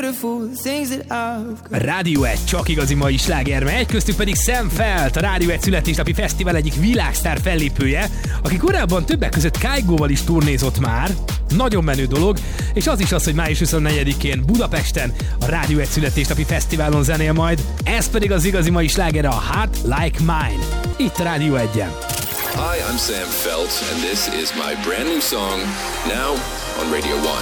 beautiful things that I've got. Rádió 1 csak igazi mai sláger megy, köztük pedig Sam Feldt, a Rádió 1 születésnapi fesztivál egyik világsztár fellépője, aki korábban többek között Kygo-val is turnézott már. Nagyon menő dolog, és az is az, hogy május 24-én Budapesten a Rádió 1 születésnapi fesztiválon zenél majd. Ez pedig az igazi mai sláger, a Hot Like Mine. Itt a Rádió 1-en. Hi, I'm Sam Feldt, and this is my brand new song, now on Radio 1.